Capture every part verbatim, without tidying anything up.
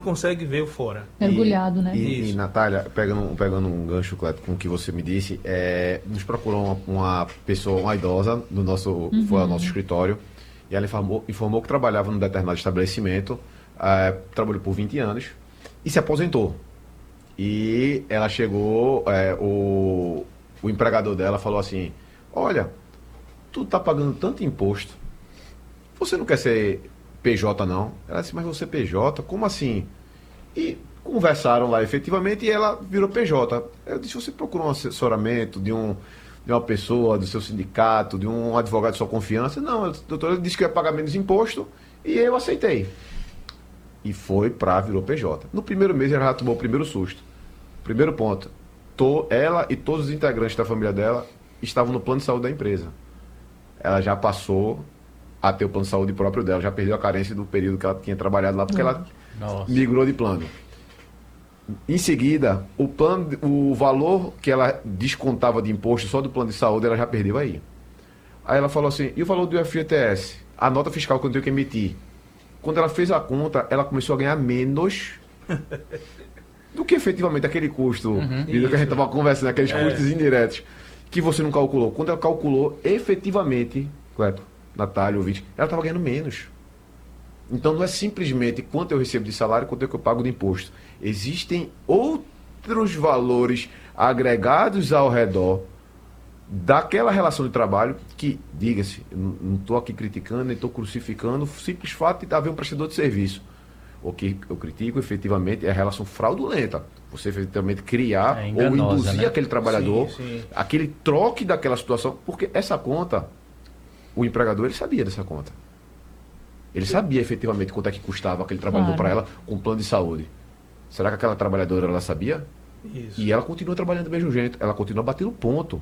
consegue ver o fora. Mergulhado, e, né? E, e, Natália, pegando, pegando um gancho, Cleto, com o que você me disse, é, nos procurou uma, uma pessoa, uma idosa, no nosso, uhum. foi ao nosso escritório, e ela informou, informou que trabalhava num determinado estabelecimento, é, trabalhou por vinte anos, e se aposentou. E ela chegou, é, o, o empregador dela falou assim, olha, tu tá pagando tanto imposto, você não quer ser P J não? Ela disse, mas você é P J? Como assim? E conversaram lá efetivamente e ela virou P J. Eu disse, você procurou um assessoramento de, um, de uma pessoa, do seu sindicato, de um advogado de sua confiança? Não, doutor, ele disse que ia pagar menos imposto e eu aceitei. E foi pra, virou P J. No primeiro mês ela já tomou o primeiro susto. Primeiro ponto, to, ela e todos os integrantes da família dela estavam no plano de saúde da empresa. Ela já passou a ter o plano de saúde próprio dela, já perdeu a carência do período que ela tinha trabalhado lá, porque ela Nossa. migrou de plano. Em seguida, o, plano, o valor que ela descontava de imposto só do plano de saúde, ela já perdeu aí. Aí ela falou assim, e o valor do F G T S? A nota fiscal que eu tenho que emitir. Quando ela fez a conta, ela começou a ganhar menos do que efetivamente aquele custo, uhum. do que a gente estava conversando, aqueles é. custos indiretos, que você não calculou. Quando ela calculou, efetivamente, Cleto, Natália, ouvinte, ela estava ganhando menos. Então não é simplesmente quanto eu recebo de salário, quanto é que eu pago de imposto. Existem outros valores agregados ao redor daquela relação de trabalho que, diga-se, não estou aqui criticando, nem estou crucificando o simples fato de haver um prestador de serviço. O que eu critico efetivamente é a relação fraudulenta. Você efetivamente criar é enganosa, ou induzir, né? aquele trabalhador, sim, sim. aquele troque daquela situação, porque essa conta, o empregador, ele sabia dessa conta. Ele sabia efetivamente quanto é que custava aquele trabalhador claro. para ela com plano de saúde. Será que aquela trabalhadora ela sabia? Isso. E ela continua trabalhando do mesmo jeito. Ela continua batendo ponto.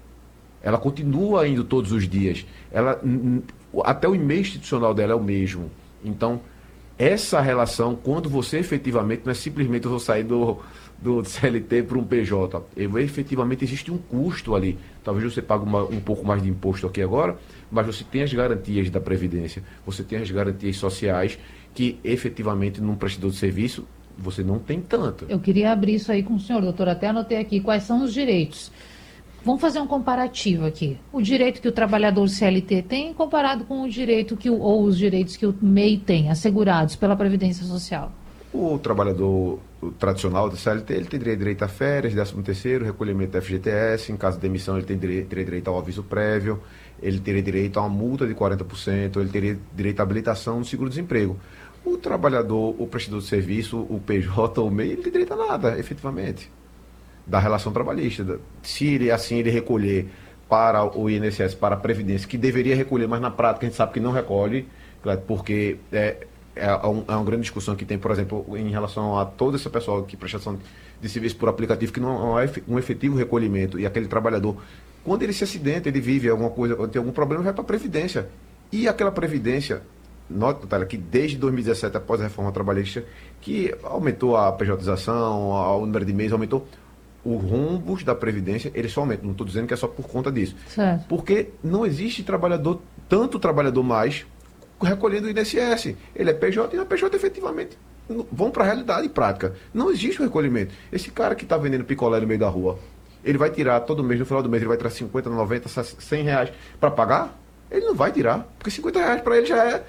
Ela continua indo todos os dias. Ela, até o e-mail institucional dela é o mesmo. Então, essa relação, quando você efetivamente, não é simplesmente eu vou sair do, do C L T para um P J. Eu, efetivamente existe um custo ali. Talvez você pague uma, um pouco mais de imposto aqui agora, mas você tem as garantias da Previdência, você tem as garantias sociais que efetivamente num prestador de serviço você não tem tanto. Eu queria abrir isso aí com o senhor, doutor, até anotei aqui quais são os direitos. Vamos fazer um comparativo aqui. O direito que o trabalhador C L T tem comparado com o direito que o, ou os direitos que o M E I tem, assegurados pela Previdência Social. O trabalhador o tradicional do C L T, ele teria direito a férias, décimo terceiro, recolhimento do F G T S, em caso de demissão ele teria, teria direito ao aviso prévio, ele teria direito a uma multa de quarenta por cento, ele teria direito à habilitação no seguro-desemprego. O trabalhador, o prestador de serviço, o P J, o M E I, ele tem direito a nada, efetivamente, da relação trabalhista. Se ele, assim, ele recolher para o I N S S, para a Previdência, que deveria recolher, mas na prática a gente sabe que não recolhe, porque é, é, um, é uma grande discussão que tem, por exemplo, em relação a todo esse pessoal que prestação de serviço por aplicativo, que não é um efetivo recolhimento, e aquele trabalhador, quando ele se acidenta, ele vive alguma coisa, tem algum problema, vai para a Previdência. E aquela Previdência, nota, Natália, que desde dois mil e dezessete, após a reforma trabalhista, que aumentou a pejotização, o número de meses, aumentou os rombos da Previdência, eles só aumentam. Não estou dizendo que é só por conta disso. Certo. Porque não existe trabalhador, tanto trabalhador mais, recolhendo o I N S S. Ele é P J e na P J efetivamente vão para a realidade prática. Não existe o recolhimento. Esse cara que está vendendo picolé no meio da rua, ele vai tirar todo mês, no final do mês, ele vai tirar cinquenta, noventa, cem reais para pagar? Ele não vai tirar, porque cinquenta reais para ele já é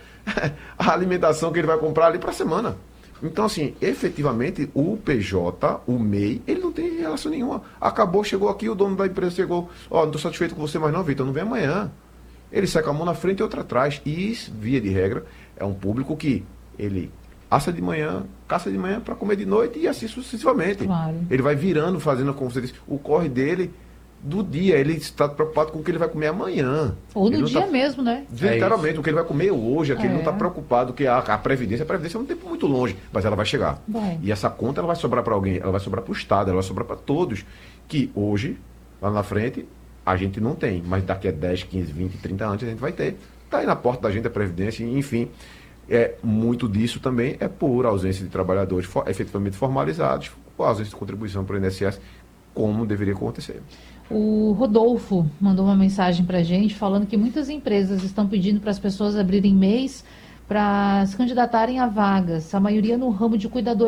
a alimentação que ele vai comprar ali para a semana. Então, assim, efetivamente, o P J, o M E I, ele não tem relação nenhuma. Acabou, chegou aqui, o dono da empresa chegou, ó, oh, não estou satisfeito com você mais não, Vitor, não vem amanhã. Ele seca a mão na frente e outra atrás. E, via de regra, é um público que ele assa de manhã, caça de manhã para comer de noite e assim sucessivamente. Claro. Ele vai virando, fazendo, como você disse, o corre dele do dia. Ele está preocupado com o que ele vai comer amanhã. Ou no ele dia tá, mesmo, né? Literalmente, é o que ele vai comer hoje. Aqui é. Ele não está preocupado que a, a Previdência, a Previdência é um tempo muito longe, mas ela vai chegar. Vai. E essa conta ela vai sobrar para alguém, ela vai sobrar para o Estado, ela vai sobrar para todos. Que hoje, lá na frente, a gente não tem, mas daqui a dez, quinze, vinte, trinta anos a gente vai ter. Está aí na porta da gente a Previdência, enfim. É, muito disso também é por ausência de trabalhadores for, efetivamente formalizados, por ausência de contribuição para o I N S S, como deveria acontecer. O Rodolfo mandou uma mensagem para a gente falando que muitas empresas estão pedindo para as pessoas abrirem M E Is para se candidatarem a vagas, a maioria no ramo de cuidador.